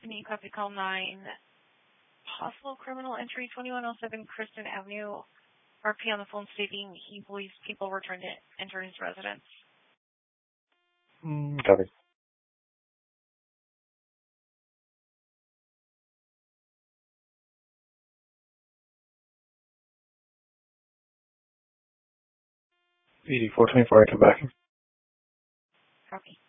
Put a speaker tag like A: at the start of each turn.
A: can you copy call 9? Possible criminal entry, 2107 Kristen Avenue. RP on the phone stating he believes people were trying to enter his residence.
B: Copy. PD 424, I come back.
A: Copy.